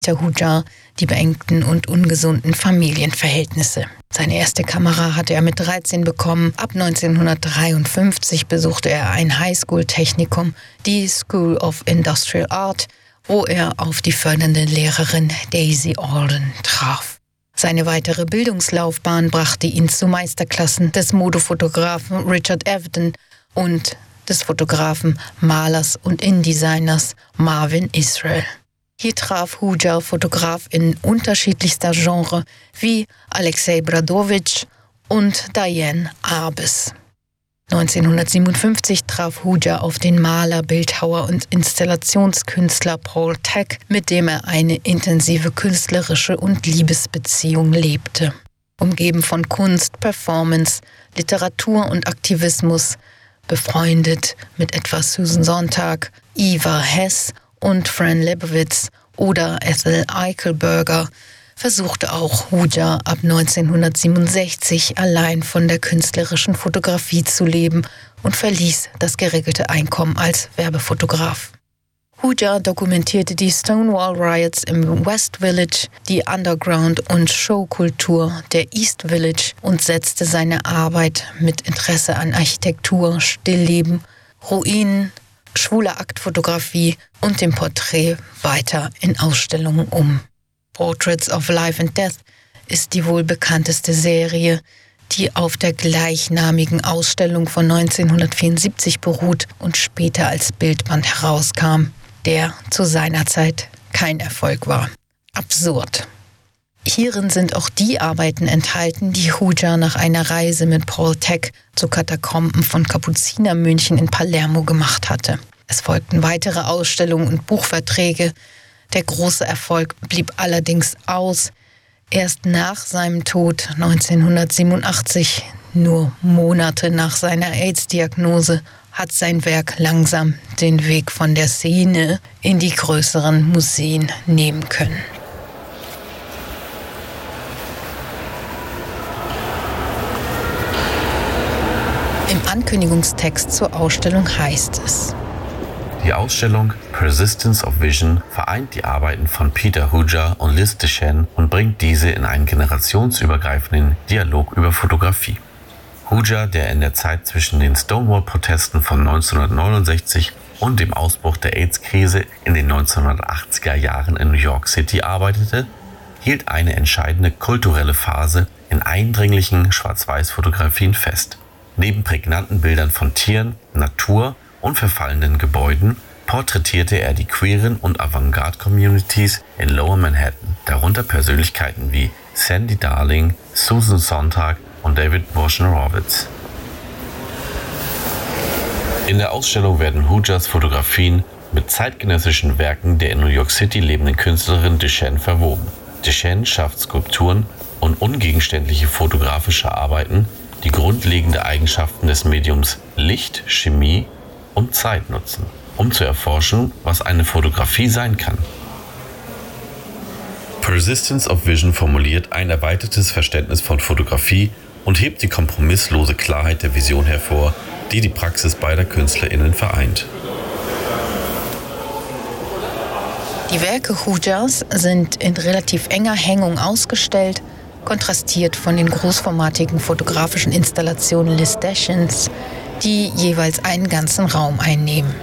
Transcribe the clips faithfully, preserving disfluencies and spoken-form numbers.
Hoojar die beengten und ungesunden Familienverhältnisse. Seine erste Kamera hatte er mit dreizehn bekommen. Ab neunzehnhundertdreiundfünfzig besuchte er ein Highschool-Technikum, die School of Industrial Art, wo er auf die fördernde Lehrerin Daisy Alden traf. Seine weitere Bildungslaufbahn brachte ihn zu Meisterklassen des Modefotografen Richard Avedon und des Fotografen, Malers und Indesigners Marvin Israel. Hier traf Hoojar FotografInnen unterschiedlichster Genre wie Alexei Bradovich und Diane Arbus. neunzehnhundertsiebenundfünfzig traf Hoojar auf den Maler, Bildhauer und Installationskünstler Paul Thek, mit dem er eine intensive künstlerische und Liebesbeziehung lebte. Umgeben von Kunst, Performance, Literatur und Aktivismus, befreundet mit etwa Susan Sontag, Eva Hess und Fran Lebowitz oder Ethel Eichelberger, versuchte auch Hoojar ab neunzehnhundertsiebenundsechzig allein von der künstlerischen Fotografie zu leben und verließ das geregelte Einkommen als Werbefotograf. Hoojar dokumentierte die Stonewall Riots im West Village, die Underground- und Showkultur der East Village und setzte seine Arbeit mit Interesse an Architektur, Stillleben, Ruinen, schwuler Aktfotografie und dem Porträt weiter in Ausstellungen um. Portraits of Life and Death ist die wohl bekannteste Serie, die auf der gleichnamigen Ausstellung von neunzehnhundertvierundsiebzig beruht und später als Bildband herauskam, der zu seiner Zeit kein Erfolg war. Absurd. Hierin sind auch die Arbeiten enthalten, die Hoojar nach einer Reise mit Paul Thek zu Katakomben von Kapuzinermönchen in Palermo gemacht hatte. Es folgten weitere Ausstellungen und Buchverträge. Der große Erfolg blieb allerdings aus. Erst nach seinem Tod neunzehnhundertsiebenundachtzig, nur Monate nach seiner AIDS-Diagnose, hat sein Werk langsam den Weg von der Szene in die größeren Museen nehmen können. Im Ankündigungstext zur Ausstellung heißt es: Die Ausstellung Persistence of Vision vereint die Arbeiten von Peter Hoojar und Liz Deschênes und bringt diese in einen generationsübergreifenden Dialog über Fotografie. Hoojar, der in der Zeit zwischen den Stonewall-Protesten von neunzehnhundertneunundsechzig und dem Ausbruch der AIDS-Krise in den neunzehnhundertachtziger Jahren in New York City arbeitete, hielt eine entscheidende kulturelle Phase in eindringlichen Schwarz-Weiß-Fotografien fest. Neben prägnanten Bildern von Tieren, Natur und verfallenen Gebäuden porträtierte er die queeren und Avantgarde-Communities in Lower Manhattan, darunter Persönlichkeiten wie Sandy Darling, Susan Sontag und David Wojnarowicz. In der Ausstellung werden Hoojars Fotografien mit zeitgenössischen Werken der in New York City lebenden Künstlerin Deschênes verwoben. Deschênes schafft Skulpturen und ungegenständliche fotografische Arbeiten, die grundlegende Eigenschaften des Mediums Licht, Chemie und Zeit nutzen, um zu erforschen, was eine Fotografie sein kann. Persistence of Vision formuliert ein erweitertes Verständnis von Fotografie und hebt die kompromisslose Klarheit der Vision hervor, die die Praxis beider KünstlerInnen vereint. Die Werke Hoojars sind in relativ enger Hängung ausgestellt, kontrastiert von den großformatigen fotografischen Installationen Liz Deschênes, die jeweils einen ganzen Raum einnehmen.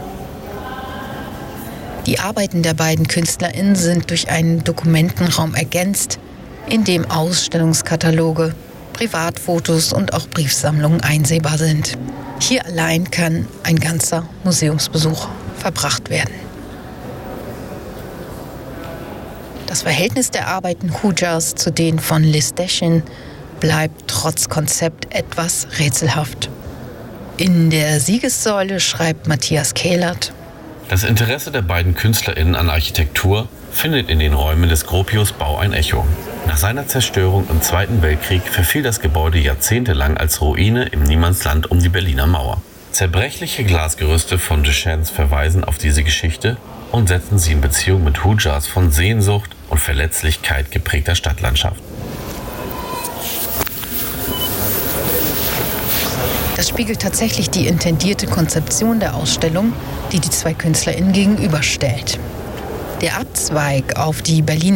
Die Arbeiten der beiden KünstlerInnen sind durch einen Dokumentenraum ergänzt, in dem Ausstellungskataloge, Privatfotos und auch Briefsammlungen einsehbar sind. Hier allein kann ein ganzer Museumsbesuch verbracht werden. Das Verhältnis der Arbeiten Hoojars zu denen von Liz Deschênes bleibt trotz Konzept etwas rätselhaft. In der Siegessäule schreibt Matthias Kehlert: Das Interesse der beiden KünstlerInnen an Architektur findet in den Räumen des Gropius-Bau ein Echo. Nach seiner Zerstörung im Zweiten Weltkrieg verfiel das Gebäude jahrzehntelang als Ruine im Niemandsland um die Berliner Mauer. Zerbrechliche Glasgerüste von Deschênes verweisen auf diese Geschichte und setzen sie in Beziehung mit Hoojars von Sehnsucht und Verletzlichkeit geprägter Stadtlandschaft. Das spiegelt tatsächlich die intendierte Konzeption der Ausstellung, die die zwei KünstlerInnen gegenüberstellt. Der Abzweig auf die Berliner